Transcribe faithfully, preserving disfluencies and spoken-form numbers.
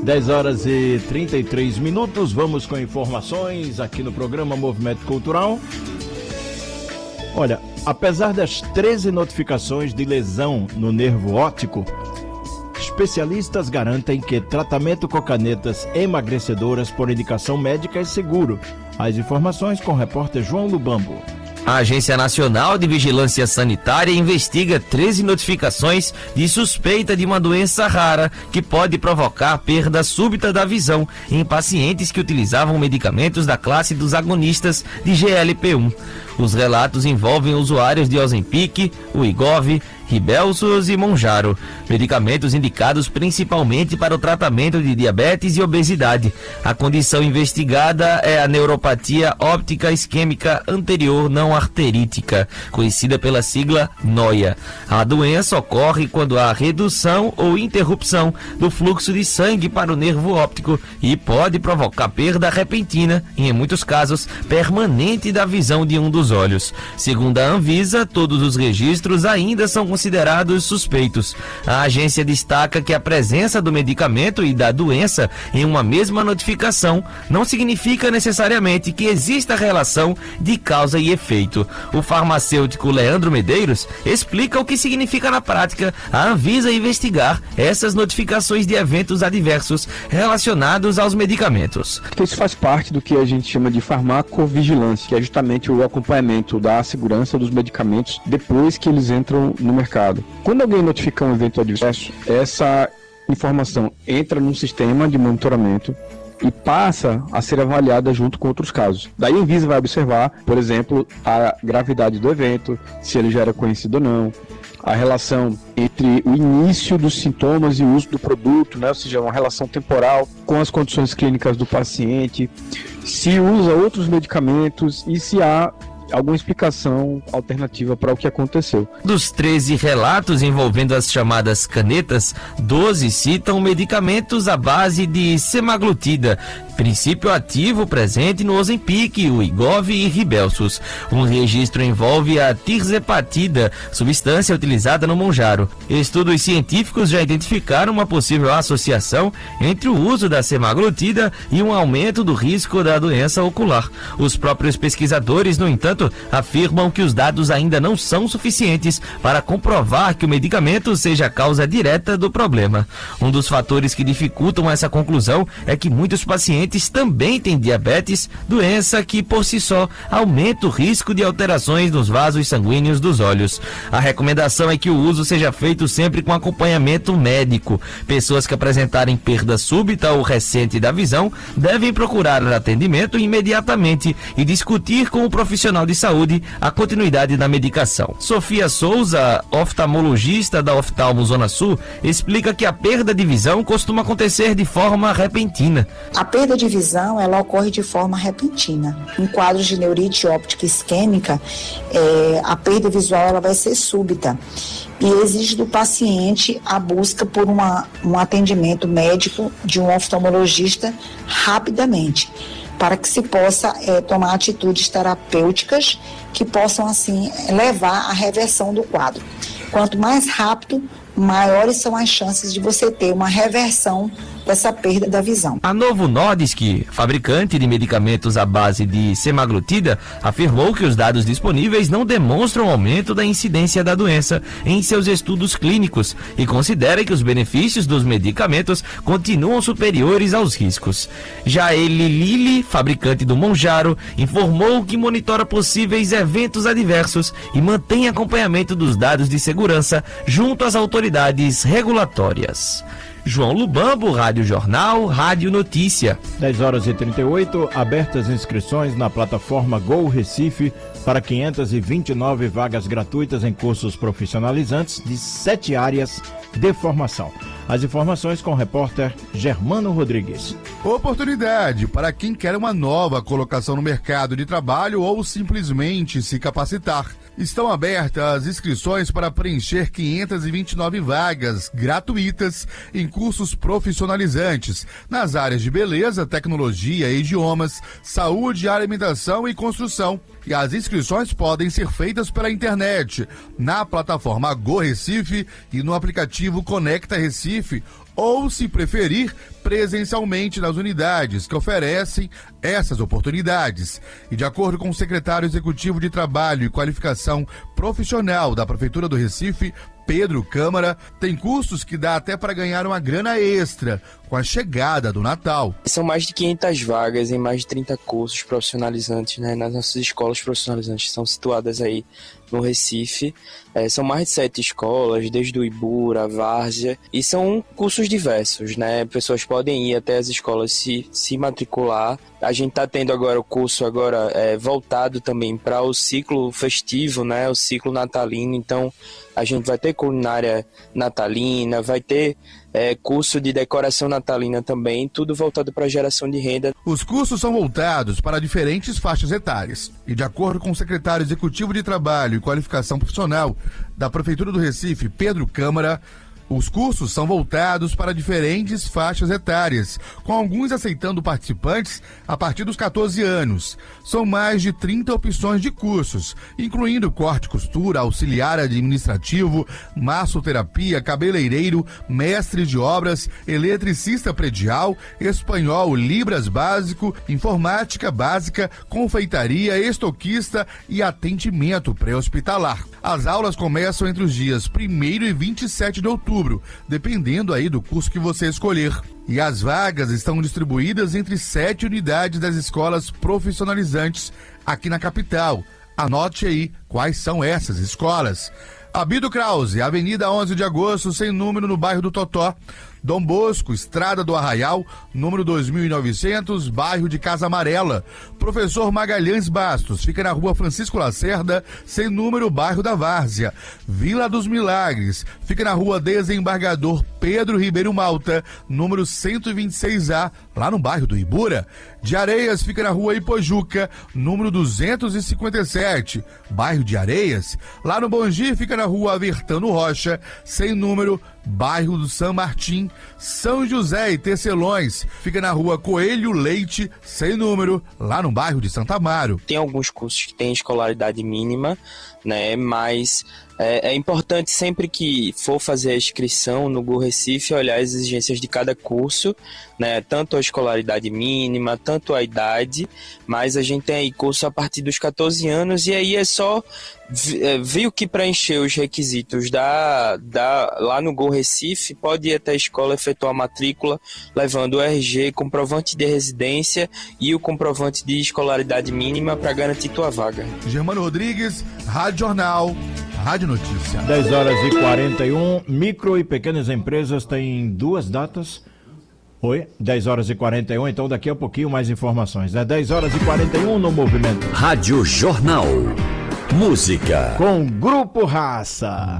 dez horas e trinta e três minutos, vamos com informações aqui no programa Movimento Cultural. Olha, apesar das treze notificações de lesão no nervo óptico, especialistas garantem que tratamento com canetas emagrecedoras por indicação médica é seguro. As informações com o repórter João Lubambo. A Agência Nacional de Vigilância Sanitária investiga treze notificações de suspeita de uma doença rara que pode provocar perda súbita da visão em pacientes que utilizavam medicamentos da classe dos agonistas de G L P um. Os relatos envolvem usuários de Ozempic, Wegovy, Rybelsus e Mounjaro, medicamentos indicados principalmente para o tratamento de diabetes e obesidade. A condição investigada é a neuropatia óptica isquêmica anterior não arterítica, conhecida pela sigla NOIA. A doença ocorre quando há redução ou interrupção do fluxo de sangue para o nervo óptico e pode provocar perda repentina e, em muitos casos, permanente da visão de um dos olhos. Segundo a Anvisa, todos os registros ainda são considerados suspeitos. A agência destaca que a presença do medicamento e da doença em uma mesma notificação não significa necessariamente que exista relação de causa e efeito. O farmacêutico Leandro Medeiros explica o que significa na prática a Anvisa investigar essas notificações de eventos adversos relacionados aos medicamentos. Isso faz parte do que a gente chama de farmacovigilância, que é justamente o acompanhamento da segurança dos medicamentos depois que eles entram no mercado. Quando alguém notifica um evento adverso, essa informação entra num sistema de monitoramento e passa a ser avaliada junto com outros casos. Daí a Anvisa vai observar, por exemplo, a gravidade do evento, se ele já era conhecido ou não, a relação entre o início dos sintomas e o uso do produto, né? Ou seja, uma relação temporal com as condições clínicas do paciente, se usa outros medicamentos e se há alguma explicação alternativa para o que aconteceu. Dos treze relatos envolvendo as chamadas canetas, doze citam medicamentos à base de semaglutida, princípio ativo presente no Ozempic, Wegovy e Rybelsus. Um registro envolve a tirzepatida, substância utilizada no Mounjaro. Estudos científicos já identificaram uma possível associação entre o uso da semaglutida e um aumento do risco da doença ocular. Os próprios pesquisadores, no entanto, afirmam que os dados ainda não são suficientes para comprovar que o medicamento seja a causa direta do problema. Um dos fatores que dificultam essa conclusão é que muitos pacientes também têm diabetes, doença que por si só aumenta o risco de alterações nos vasos sanguíneos dos olhos. A recomendação é que o uso seja feito sempre com acompanhamento médico. Pessoas que apresentarem perda súbita ou recente da visão devem procurar atendimento imediatamente e discutir com o profissional de saúde a continuidade da medicação. Sofia Souza, oftalmologista da Oftalmo Zona Sul, explica que a perda de visão costuma acontecer de forma repentina. A perda de visão, ela ocorre de forma repentina. Em quadros de neurite óptica isquêmica, é, a perda visual ela vai ser súbita e exige do paciente a busca por uma, um atendimento médico de um oftalmologista rapidamente, para que se possa é, tomar atitudes terapêuticas que possam, assim, levar à reversão do quadro. Quanto mais rápido, maiores são as chances de você ter uma reversão dessa perda da visão. A Novo Nordisk, fabricante de medicamentos à base de semaglutida, afirmou que os dados disponíveis não demonstram aumento da incidência da doença em seus estudos clínicos e considera que os benefícios dos medicamentos continuam superiores aos riscos. Já Eli Lilly, fabricante do Mounjaro, informou que monitora possíveis eventos adversos e mantém acompanhamento dos dados de segurança junto às autoridades regulatórias. João Lubambo, Rádio Jornal, Rádio Notícia. dez horas e trinta e oito, abertas inscrições na plataforma Go Recife para quinhentas e vinte e nove vagas gratuitas em cursos profissionalizantes de sete áreas de formação. As informações com o repórter Germano Rodrigues. Oportunidade para quem quer uma nova colocação no mercado de trabalho ou simplesmente se capacitar. Estão abertas inscrições para preencher quinhentas e vinte e nove vagas gratuitas em cursos profissionalizantes nas áreas de beleza, tecnologia, idiomas, saúde, alimentação e construção. E as inscrições podem ser feitas pela internet, na plataforma Go Recife e no aplicativo Conecta Recife ou, se preferir, presencialmente nas unidades que oferecem essas oportunidades. E de acordo com o secretário executivo de Trabalho e Qualificação Profissional da Prefeitura do Recife, Pedro Câmara, tem cursos que dá até para ganhar uma grana extra com a chegada do Natal. São mais de quinhentas vagas em mais de trinta cursos profissionalizantes, né, nas nossas escolas profissionalizantes que são situadas aí no Recife. É, são mais de sete escolas, desde o Ibura, a Várzea, e são cursos diversos, né? Pessoas podem ir até as escolas se, se matricular. A gente está tendo agora o curso agora é, voltado também para o ciclo festivo, né? O ciclo natalino. Então, a gente vai ter culinária natalina, vai ter é, curso de decoração natalina também, tudo voltado para a geração de renda. Os cursos são voltados para diferentes faixas etárias. E de acordo com o secretário executivo de Trabalho e Qualificação Profissional da Prefeitura do Recife, Pedro Câmara, os cursos são voltados para diferentes faixas etárias, com alguns aceitando participantes a partir dos catorze anos. São mais de trinta opções de cursos, incluindo corte e costura, auxiliar administrativo, massoterapia, cabeleireiro, mestre de obras, eletricista predial, espanhol, libras básico, informática básica, confeitaria, estoquista e atendimento pré-hospitalar. As aulas começam entre os dias primeiro e vinte e sete de outubro, dependendo aí do curso que você escolher. E as vagas estão distribuídas entre sete unidades das escolas profissionalizantes aqui na capital. Anote aí quais são essas escolas. Abido Krause, Avenida onze de agosto, sem número, no bairro do Totó. Dom Bosco, Estrada do Arraial, número dois mil e novecentos, bairro de Casa Amarela. Professor Magalhães Bastos, fica na rua Francisco Lacerda, sem número, bairro da Várzea. Vila dos Milagres, fica na rua Desembargador Pedro Ribeiro Malta, número cento e vinte e seis A, lá no bairro do Ibura. De Areias, fica na rua Ipojuca, número duzentos e cinquenta e sete, bairro de Areias. Lá no Bongi, fica na rua Avertano Rocha, sem número, bairro do São Martim. São José e Tecelões, fica na rua Coelho Leite, sem número, lá no bairro de Santa Amaro. Tem alguns cursos que têm escolaridade mínima, né, mas é, é importante sempre que for fazer a inscrição no G U Recife olhar as exigências de cada curso, né, tanto a escolaridade mínima, tanto a idade, mas a gente tem aí curso a partir dos catorze anos e aí é só ver o que preencher os requisitos da, da, lá no G U Recife, pode ir até a escola efetuar a matrícula, levando o R G, comprovante de residência e o comprovante de escolaridade mínima para garantir tua vaga. Germano Rodrigues, Rádio Jornal, Rádio Notícia. dez horas e quarenta e um, micro e pequenas empresas têm duas datas. Oi, dez horas e quarenta e um, então daqui a pouquinho mais informações. É dez horas e quarenta e um no Movimento. Rádio Jornal. Música. Com Grupo Raça.